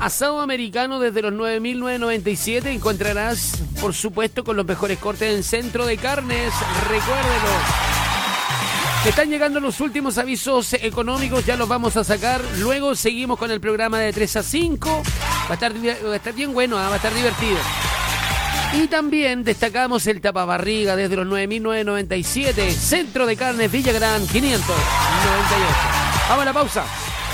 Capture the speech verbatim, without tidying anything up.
Asado americano desde los nueve mil novecientos noventa y siete. Encontrarás, por supuesto, con los mejores cortes en Centro de Carnes. Recuérdelo. Te están llegando los últimos avisos económicos, ya los vamos a sacar. Luego seguimos con el programa de tres a cinco. Va a estar, va a estar bien bueno, ¿eh? Va a estar divertido. Y también destacamos el tapabarriga desde los nueve mil novecientos noventa y siete. Centro de Carnes Villagrán quinientos noventa y ocho. Vamos a la pausa.